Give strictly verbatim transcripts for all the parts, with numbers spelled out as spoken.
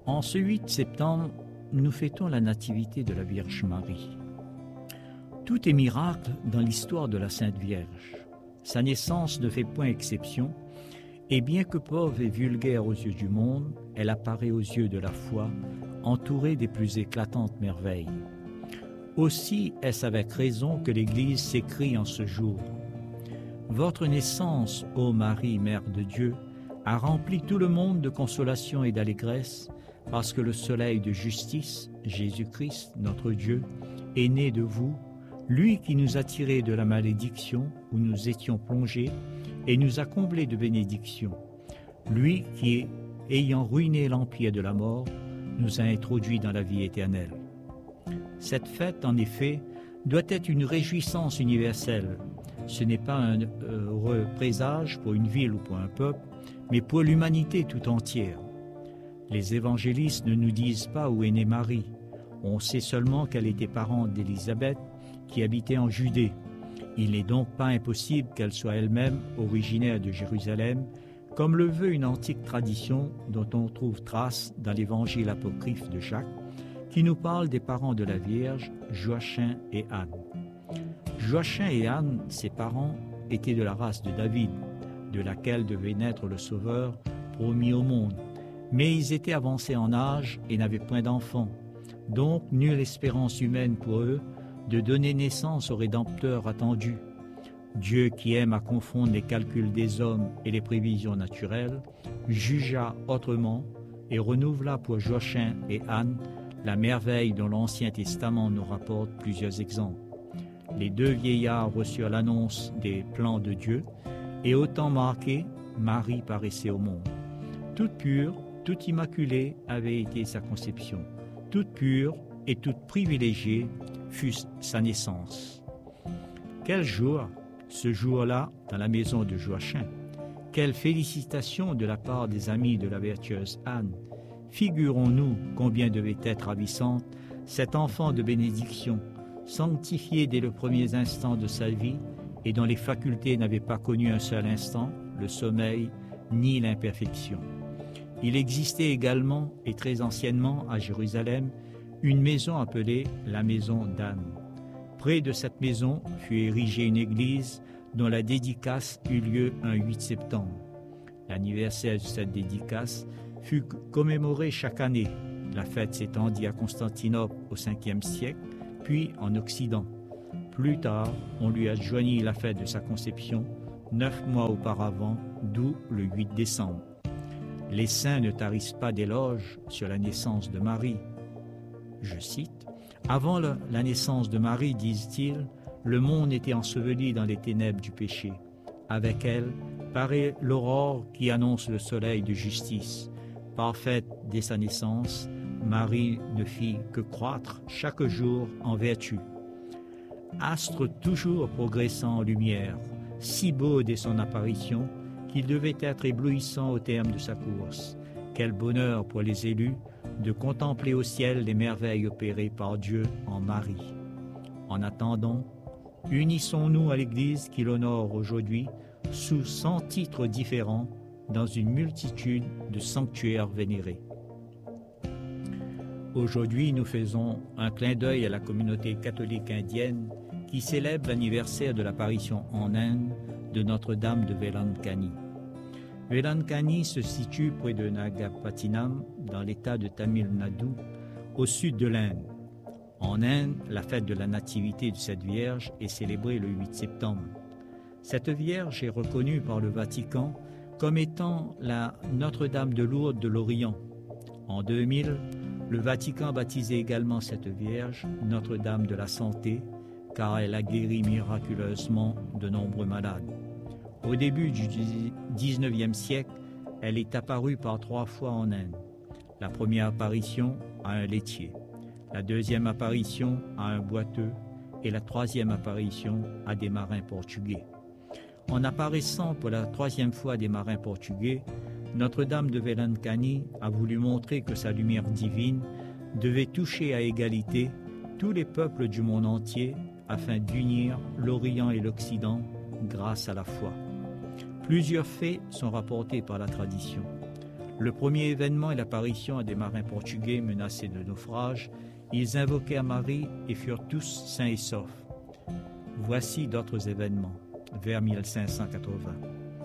En ce huit septembre, nous fêtons la nativité de la Vierge Marie. Tout est miracle dans l'histoire de la Sainte Vierge. Sa naissance ne fait point exception, et bien que pauvre et vulgaire aux yeux du monde, elle apparaît aux yeux de la foi, entourée des plus éclatantes merveilles. Aussi est-ce avec raison que l'Église s'écrie en ce jour. Votre naissance, ô Marie, Mère de Dieu, a rempli tout le monde de consolation et d'allégresse, parce que le soleil de justice, Jésus-Christ, notre Dieu, est né de vous, lui qui nous a tirés de la malédiction où nous étions plongés et nous a comblés de bénédictions, lui qui, ayant ruiné l'empire de la mort, nous a introduits dans la vie éternelle. Cette fête, en effet, doit être une réjouissance universelle. Ce n'est pas un heureux présage pour une ville ou pour un peuple, mais pour l'humanité tout entière. Les évangélistes ne nous disent pas où est née Marie. On sait seulement qu'elle était parente d'Élisabeth, qui habitait en Judée. Il n'est donc pas impossible qu'elle soit elle-même originaire de Jérusalem, comme le veut une antique tradition dont on trouve trace dans l'évangile apocryphe de Jacques, qui nous parle des parents de la Vierge, Joachim et Anne. Joachim et Anne, ses parents, étaient de la race de David, de laquelle devait naître le Sauveur promis au monde. Mais ils étaient avancés en âge et n'avaient point d'enfants, donc nulle espérance humaine pour eux de donner naissance au Rédempteur attendu. Dieu, qui aime à confondre les calculs des hommes et les prévisions naturelles, jugea autrement et renouvela pour Joachim et Anne la merveille dont l'Ancien Testament nous rapporte plusieurs exemples. Les deux vieillards reçurent l'annonce des plans de Dieu, et au temps marqué, Marie paraissait au monde. Toute pure, toute immaculée avait été sa conception. Toute pure et toute privilégiée fut sa naissance. Quel jour, ce jour-là, dans la maison de Joachim! Quelle félicitation de la part des amis de la vertueuse Anne! Figurons-nous combien devait être ravissante cet enfant de bénédiction, sanctifié dès le premier instant de sa vie et dont les facultés n'avaient pas connu un seul instant, le sommeil ni l'imperfection. Il existait également, et très anciennement, à Jérusalem, une maison appelée la maison d'Anne. Près de cette maison fut érigée une église dont la dédicace eut lieu un huit septembre. L'anniversaire de cette dédicace fut commémoré chaque année. La fête s'étendit à Constantinople au cinquième siècle, puis en Occident. Plus tard, on lui adjoignit la fête de sa conception, neuf mois auparavant, d'où le huit décembre. Les saints ne tarissent pas d'éloges sur la naissance de Marie. Je cite, « Avant la, la naissance de Marie, disent-ils, le monde était enseveli dans les ténèbres du péché. Avec elle, paraît l'aurore qui annonce le soleil de justice. Parfaite dès sa naissance, Marie ne fit que croître chaque jour en vertu. Astre toujours progressant en lumière, si beau dès son apparition qu'il devait être éblouissant au terme de sa course. Quel bonheur pour les élus de contempler au ciel les merveilles opérées par Dieu en Marie. En attendant, unissons-nous à l'Église qui l'honore aujourd'hui sous cent titres différents dans une multitude de sanctuaires vénérés. Aujourd'hui, nous faisons un clin d'œil à la communauté catholique indienne qui célèbre l'anniversaire de l'apparition en Inde de Notre-Dame de Velankani. Velankani se situe près de Nagapattinam, dans l'état de Tamil Nadu, au sud de l'Inde. En Inde, la fête de la nativité de cette Vierge est célébrée le huit septembre. Cette Vierge est reconnue par le Vatican comme étant la Notre-Dame de Lourdes de l'Orient. En deux mille, le Vatican a baptisé également cette Vierge Notre-Dame de la Santé, car elle a guéri miraculeusement de nombreux malades. Au début du dix-neuvième siècle, elle est apparue par trois fois en Inde. La première apparition à un laitier, la deuxième apparition à un boiteux et la troisième apparition à des marins portugais. En apparaissant pour la troisième fois à des marins portugais, Notre-Dame de Velankani a voulu montrer que sa lumière divine devait toucher à égalité tous les peuples du monde entier afin d'unir l'Orient et l'Occident grâce à la foi. Plusieurs faits sont rapportés par la tradition. Le premier événement est l'apparition à des marins portugais menacés de naufrage. Ils invoquèrent Marie et furent tous sains et saufs. Voici d'autres événements, vers mille cinq cent quatre-vingts.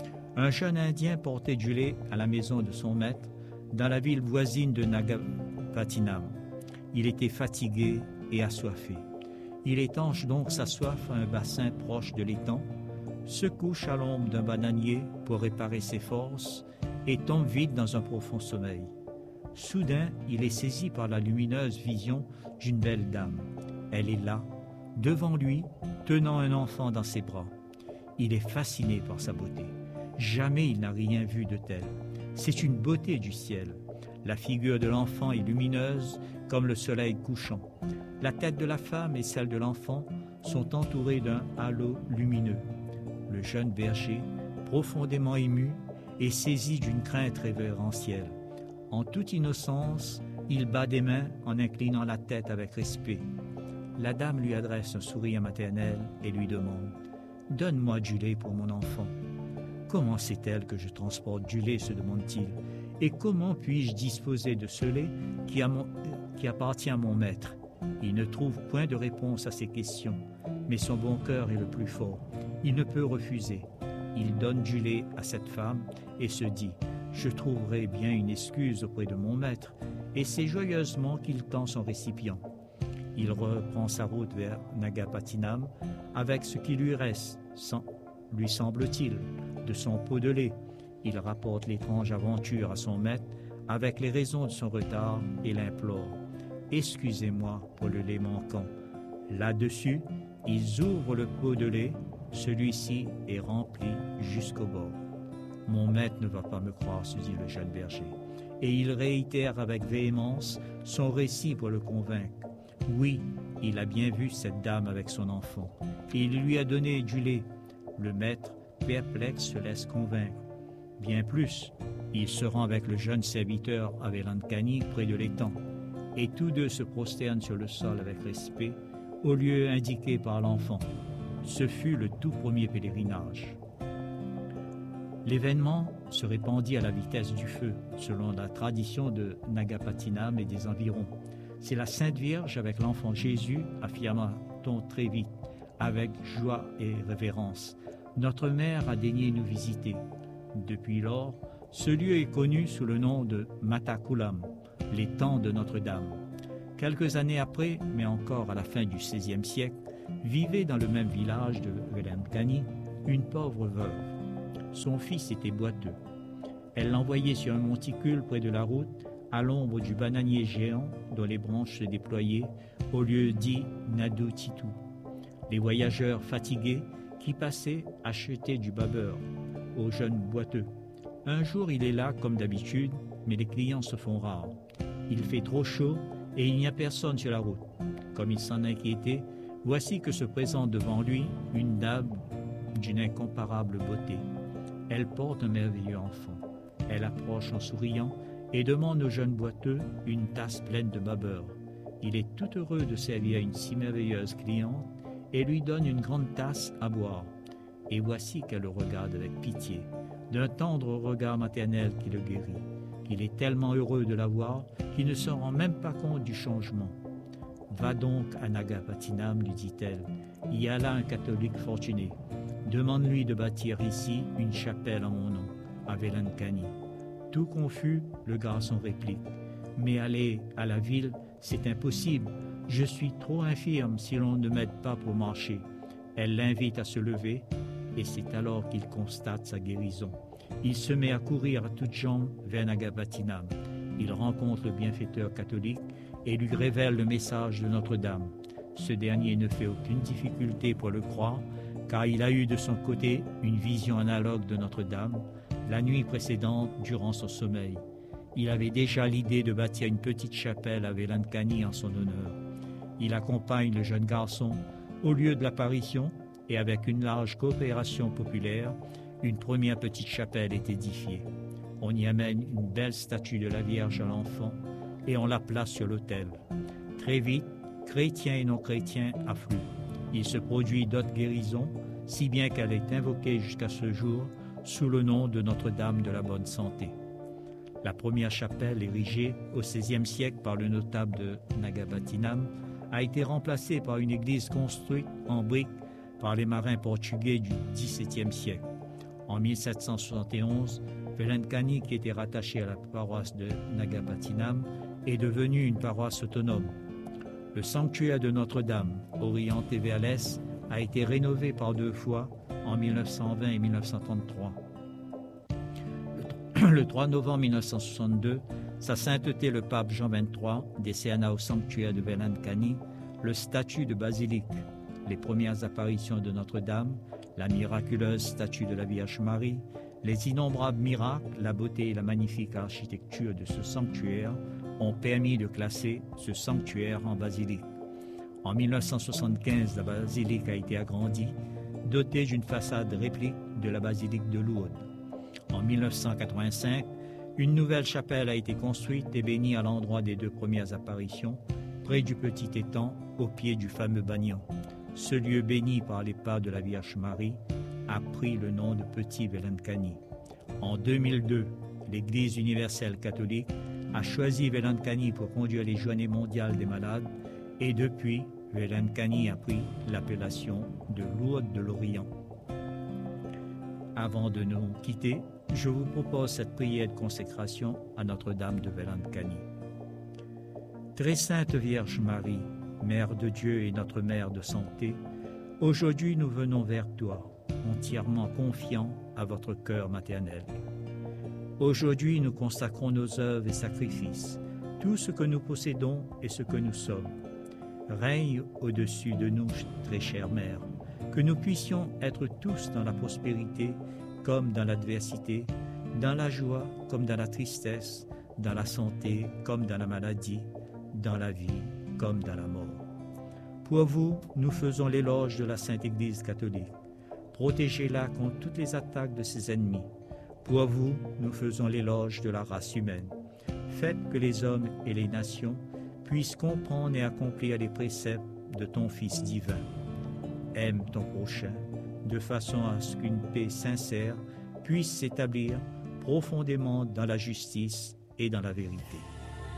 Un jeune Indien portait du lait à la maison de son maître dans la ville voisine de Nagapattinam. Il était fatigué et assoiffé. Il étanche donc sa soif à un bassin proche de l'étang, se couche à l'ombre d'un bananier pour réparer ses forces et tombe vite dans un profond sommeil. Soudain, il est saisi par la lumineuse vision d'une belle dame. Elle est là, devant lui, tenant un enfant dans ses bras. Il est fasciné par sa beauté. Jamais il n'a rien vu de tel. C'est une beauté du ciel. La figure de l'enfant est lumineuse comme le soleil couchant. La tête de la femme et celle de l'enfant sont entourées d'un halo lumineux. Le jeune berger, profondément ému, est saisi d'une crainte révérentielle. En toute innocence, il bat des mains en inclinant la tête avec respect. La dame lui adresse un sourire maternel et lui demande « Donne-moi du lait pour mon enfant. » « Comment sait-elle que je transporte du lait ?» se demande-t-il. « Et comment puis-je disposer de ce lait qui, a mon, qui appartient à mon maître ?» Il ne trouve point de réponse à ces questions, mais son bon cœur est le plus fort. Il ne peut refuser. Il donne du lait à cette femme et se dit « Je trouverai bien une excuse auprès de mon maître. » Et c'est joyeusement qu'il tend son récipient. Il reprend sa route vers Nagapattinam avec ce qui lui reste, sans, lui semble-t-il, de son pot de lait. Il rapporte l'étrange aventure à son maître avec les raisons de son retard et l'implore. « Excusez-moi pour le lait manquant. » Là-dessus, ils ouvrent le pot de lait. Celui-ci est rempli jusqu'au bord. « Mon maître ne va pas me croire, se dit le jeune berger. » Et il réitère avec véhémence son récit pour le convaincre. Oui, il a bien vu cette dame avec son enfant. Et il lui a donné du lait. Le maître, perplexe, se laisse convaincre. Bien plus, il se rend avec le jeune serviteur à Velankani près de l'étang, et tous deux se prosternent sur le sol avec respect, au lieu indiqué par l'enfant. Ce fut le tout premier pèlerinage. L'événement se répandit à la vitesse du feu, selon la tradition de Nagapattinam et des environs. C'est la Sainte Vierge avec l'enfant Jésus, affirma-t-on très vite, avec joie et révérence. Notre mère a daigné nous visiter. Depuis lors, ce lieu est connu sous le nom de Matakulam, l'étang de Notre-Dame. Quelques années après, mais encore à la fin du seizième siècle, vivait dans le même village de Velankani une pauvre veuve. Son fils était boiteux. Elle l'envoyait sur un monticule près de la route, à l'ombre du bananier géant dont les branches se déployaient, au lieu dit Nadu-Titu. Les voyageurs fatigués qui passaient achetaient du babeur aux jeunes boiteux. Un jour, il est là comme d'habitude, mais les clients se font rares. Il fait trop chaud et il n'y a personne sur la route. Comme il s'en inquiétait, voici que se présente devant lui une dame d'une incomparable beauté. Elle porte un merveilleux enfant. Elle approche en souriant et demande au jeune boiteux une tasse pleine de babeur. Il est tout heureux de servir une si merveilleuse cliente et lui donne une grande tasse à boire. Et voici qu'elle le regarde avec pitié, d'un tendre regard maternel qui le guérit. Il est tellement heureux de la voir qu'il ne se rend même pas compte du changement. « Va donc à Nagapattinam, lui dit-elle. Il y a là un catholique fortuné. Demande-lui de bâtir ici une chapelle en mon nom, à Velankani. » Tout confus, le garçon réplique. « Mais aller à la ville, c'est impossible. Je suis trop infirme si l'on ne m'aide pas pour marcher. » Elle l'invite à se lever et c'est alors qu'il constate sa guérison. Il se met à courir à toutes jambes vers Nagapattinam. Il rencontre le bienfaiteur catholique et lui révèle le message de Notre-Dame. Ce dernier ne fait aucune difficulté pour le croire, car il a eu de son côté une vision analogue de Notre-Dame la nuit précédente durant son sommeil. Il avait déjà l'idée de bâtir une petite chapelle à Velankani en son honneur. Il accompagne le jeune garçon au lieu de l'apparition et avec une large coopération populaire, une première petite chapelle est édifiée. On y amène une belle statue de la Vierge à l'enfant et on la place sur l'autel. Très vite, chrétiens et non-chrétiens affluent. Il se produit d'autres guérisons, si bien qu'elle est invoquée jusqu'à ce jour sous le nom de Notre-Dame de la Bonne Santé. La première chapelle, érigée au seizième siècle par le notable de Nagapattinam, a été remplacée par une église construite en briques par les marins portugais du dix-septième siècle. En mille sept cent soixante et onze, Velankani, qui était rattachée à la paroisse de Nagapattinam, est devenue une paroisse autonome. Le sanctuaire de Notre-Dame, orienté vers l'est, a été rénové par deux fois, en mille neuf cent vingt et mille neuf cent trente-trois. Le trois novembre mille neuf cent soixante-deux, Sa Sainteté le pape Jean vingt-trois décerna au sanctuaire de Velankani le statut de basilique, les premières apparitions de Notre-Dame, la miraculeuse statue de la Vierge Marie, les innombrables miracles, la beauté et la magnifique architecture de ce sanctuaire ont permis de classer ce sanctuaire en basilique. En mille neuf cent soixante-quinze, la basilique a été agrandie, dotée d'une façade réplique de la basilique de Lourdes. En mille neuf cent quatre-vingt-cinq, une nouvelle chapelle a été construite et bénie à l'endroit des deux premières apparitions, près du petit étang, au pied du fameux Bagnan. Ce lieu béni par les pas de la Vierge Marie a pris le nom de Petit Velankani. En deux mille deux, l'Église universelle catholique a choisi Velankani pour conduire les Journées mondiales des malades et depuis, Velankani a pris l'appellation de Lourdes de l'Orient. Avant de nous quitter, je vous propose cette prière de consécration à Notre-Dame de Velankani. Très sainte Vierge Marie, Mère de Dieu et notre Mère de santé, aujourd'hui nous venons vers toi, entièrement confiants à votre cœur maternel. Aujourd'hui nous consacrons nos œuvres et sacrifices, tout ce que nous possédons et ce que nous sommes. Règne au-dessus de nous, très chère Mère, que nous puissions être tous dans la prospérité comme dans l'adversité, dans la joie comme dans la tristesse, dans la santé comme dans la maladie, dans la vie comme dans la mort. Pour vous, nous faisons l'éloge de la Sainte Église catholique. Protégez-la contre toutes les attaques de ses ennemis. Pour vous, nous faisons l'éloge de la race humaine. Faites que les hommes et les nations puissent comprendre et accomplir les préceptes de ton Fils divin. Aime ton prochain, de façon à ce qu'une paix sincère puisse s'établir profondément dans la justice et dans la vérité.